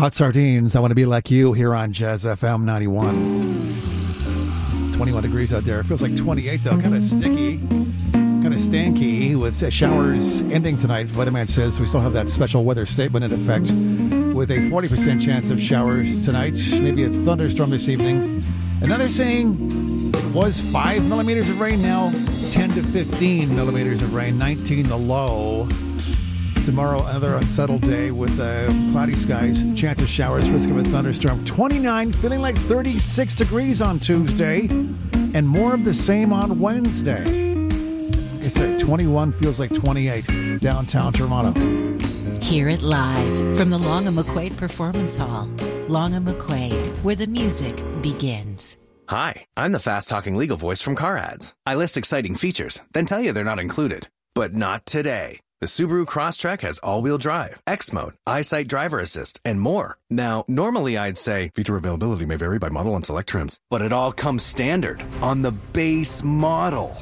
Hot Sardines, I Want to Be Like You here on Jazz FM 91. 21 degrees out there. It feels like 28 though. Kind of sticky, kind of stanky with showers ending tonight. Weatherman says we still have that special weather statement in effect with a 40% chance of showers tonight. Maybe a thunderstorm this evening. Another saying it was 5 millimeters of rain, now 10 to 15 millimeters of rain, 19 the low. Tomorrow, another unsettled day with cloudy skies, chance of showers, risk of a thunderstorm. 29, feeling like 36 degrees on Tuesday, and more of the same on Wednesday. Like I said, 21 feels like 28 downtown Toronto. Hear it live from the Long and McQuaid Performance Hall. Long and McQuaid, where the music begins. Hi, I'm the fast-talking legal voice from Car Ads. I list exciting features, then tell you they're not included. But not today. The Subaru Crosstrek has all-wheel drive, X-Mode, EyeSight Driver Assist, and more. Now, normally I'd say feature availability may vary by model and select trims, but it all comes standard on the base model.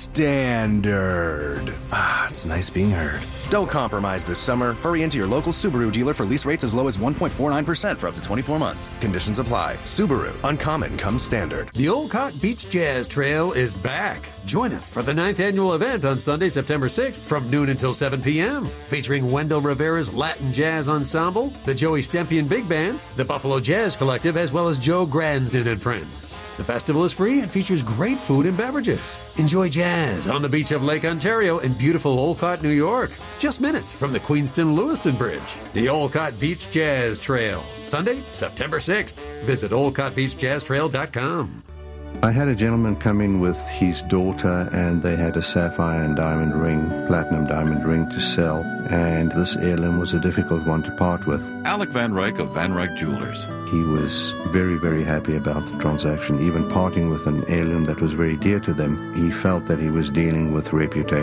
Standard. Ah, it's nice being heard. Don't compromise this summer. Hurry into your local Subaru dealer for lease rates as low as 1.49% for up to 24 months. Conditions apply. Subaru. Uncommon comes standard. The Olcott Beach Jazz Trail is back. Join us for the 9th annual event on Sunday, September 6th from noon until 7 p.m. Featuring Wendell Rivera's Latin Jazz Ensemble, the Joey Stempian Big Band, the Buffalo Jazz Collective, as well as Joe Gransden and friends. The festival is free and features great food and beverages. Enjoy jazz on the beach of Lake Ontario in beautiful Olcott, New York. Just minutes from the Queenston-Lewiston Bridge. The Olcott Beach Jazz Trail. Sunday, September 6th. Visit olcottbeachjazztrail.com. I had a gentleman come in with his daughter, and they had a sapphire and diamond ring, platinum diamond ring to sell, and this heirloom was a difficult one to part with. Alec Van Ryk of Van Ryk Jewelers. He was very, very happy about the transaction, even parting with an heirloom that was very dear to them. He felt that he was dealing with reputation.